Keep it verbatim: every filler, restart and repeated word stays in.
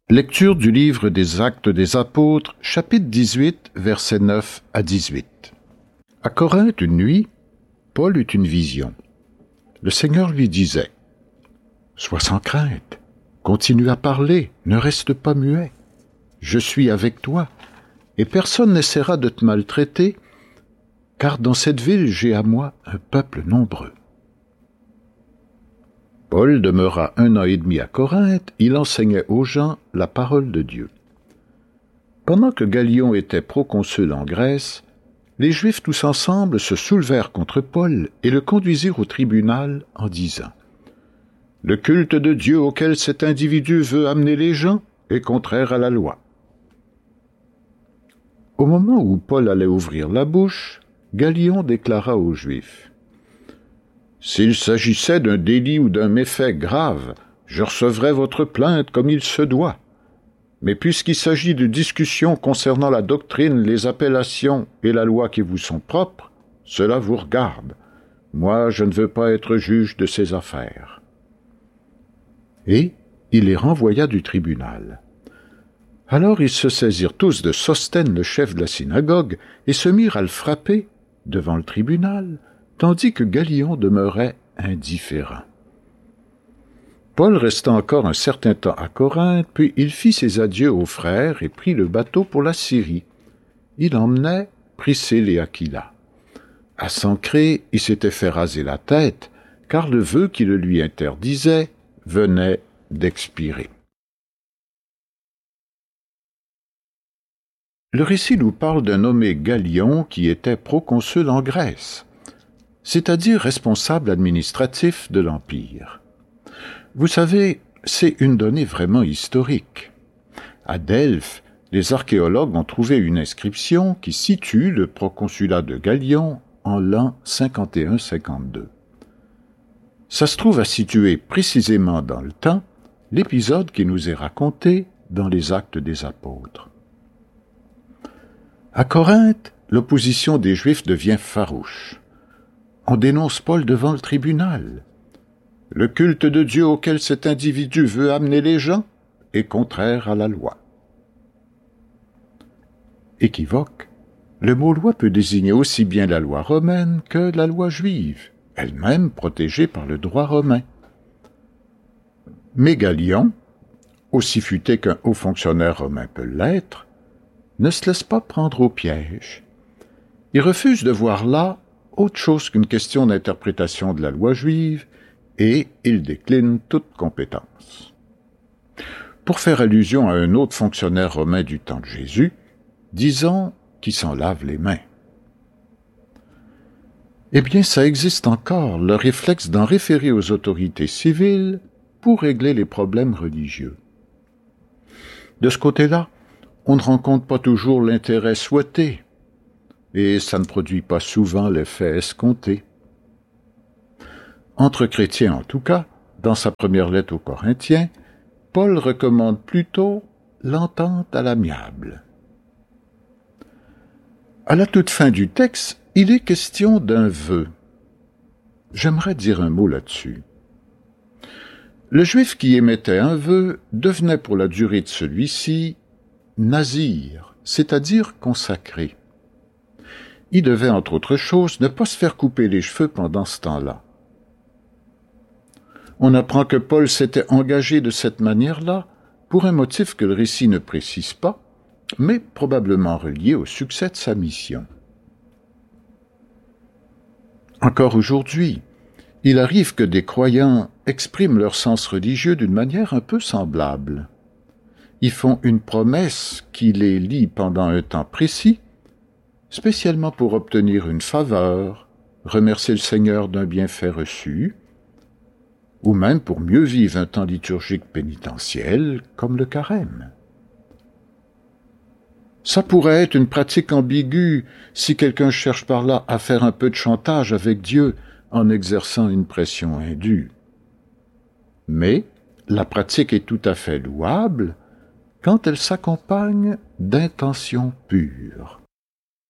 Lecture du livre des Actes des Apôtres, chapitre dix-huit, versets neuf à dix-huit. À Corinthe, une nuit, Paul eut une vision. Le Seigneur lui disait : « Sois sans crainte, continue à parler, ne reste pas muet. Je suis avec toi, et personne n'essaiera de te maltraiter, car dans cette ville j'ai à moi un peuple nombreux. » Paul demeura un an et demi à Corinthe, il enseignait aux gens la parole de Dieu. Pendant que Galion était proconsul en Grèce, les Juifs tous ensemble se soulevèrent contre Paul et le conduisirent au tribunal en disant : « Le culte de Dieu auquel cet individu veut amener les gens est contraire à la loi. » Au moment où Paul allait ouvrir la bouche, Galion déclara aux Juifs : « S'il s'agissait d'un délit ou d'un méfait grave, je recevrais votre plainte comme il se doit. Mais puisqu'il s'agit de discussions concernant la doctrine, les appellations et la loi qui vous sont propres, cela vous regarde. Moi, je ne veux pas être juge de ces affaires. » Et il les renvoya du tribunal. Alors ils se saisirent tous de Sosthène, le chef de la synagogue, et se mirent à le frapper devant le tribunal, tandis que Galion demeurait indifférent. Paul resta encore un certain temps à Corinthe, puis il fit ses adieux aux frères et prit le bateau pour la Syrie. Il emmenait Priscille et Aquila. À Sancré, il s'était fait raser la tête, car le vœu qui le lui interdisait venait d'expirer. Le récit nous parle d'un nommé Galion qui était proconsul en Grèce, c'est-à-dire responsable administratif de l'Empire. Vous savez, c'est une donnée vraiment historique. À Delphes, les archéologues ont trouvé une inscription qui situe le proconsulat de Galion en l'an cinquante et un cinquante-deux. Ça se trouve à situer précisément dans le temps l'épisode qui nous est raconté dans les Actes des Apôtres. À Corinthe, l'opposition des Juifs devient farouche. On dénonce Paul devant le tribunal. Le culte de Dieu auquel cet individu veut amener les gens est contraire à la loi. Équivoque, le mot loi peut désigner aussi bien la loi romaine que la loi juive, elle-même protégée par le droit romain. Mais Galion, aussi futé qu'un haut fonctionnaire romain peut l'être, ne se laisse pas prendre au piège. Il refuse de voir là autre chose qu'une question d'interprétation de la loi juive, et il décline toute compétence. Pour faire allusion à un autre fonctionnaire romain du temps de Jésus, disons qu'il s'en lave les mains. Eh bien, ça existe encore, le réflexe d'en référer aux autorités civiles pour régler les problèmes religieux. De ce côté-là, on ne rencontre pas toujours l'intérêt souhaité, et ça ne produit pas souvent l'effet escompté. Entre chrétiens en tout cas, dans sa première lettre aux Corinthiens, Paul recommande plutôt l'entente à l'amiable. À la toute fin du texte, il est question d'un vœu. J'aimerais dire un mot là-dessus. Le Juif qui émettait un vœu devenait pour la durée de celui-ci nazir, c'est-à-dire consacré. Il devait, entre autres choses, ne pas se faire couper les cheveux pendant ce temps-là. On apprend que Paul s'était engagé de cette manière-là pour un motif que le récit ne précise pas, mais probablement relié au succès de sa mission. Encore aujourd'hui, il arrive que des croyants expriment leur sens religieux d'une manière un peu semblable. Ils font une promesse qui les lie pendant un temps précis, spécialement pour obtenir une faveur, remercier le Seigneur d'un bienfait reçu, ou même pour mieux vivre un temps liturgique pénitentiel comme le carême. Ça pourrait être une pratique ambiguë si quelqu'un cherche par là à faire un peu de chantage avec Dieu en exerçant une pression indue. Mais la pratique est tout à fait louable quand elle s'accompagne d'intentions pures.